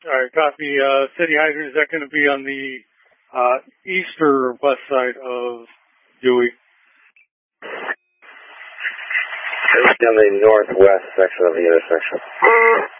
All right, copy. City hydrant, is that going to be on the east or west side of Dewey? It's on the northwest section of the intersection.